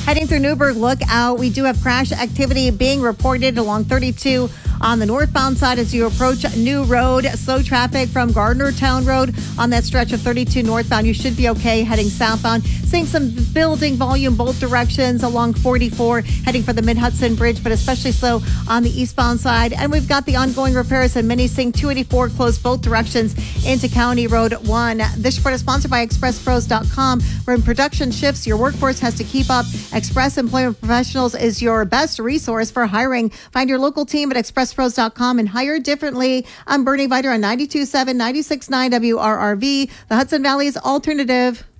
Heading through Newburgh, look out. We do have crash activity being reported along 32 on the northbound side as you approach New Road. Slow traffic from Gardnertown Road on that stretch of 32 northbound. You should be okay heading southbound. Seeing some building volume both directions along 44 heading for the Mid-Hudson Bridge, but especially slow on the eastbound side. And we've got the ongoing repairs in Minisink 284 closed both directions into County Road 1. This report is sponsored by ExpressPros.com. When production shifts, your workforce has to keep up. Express Employment Professionals is your best resource for hiring. Find your local team at ExpressPros.com and hire differently. I'm Bernie Viter on 92.7, 96.9 WRRV, the Hudson Valley's alternative.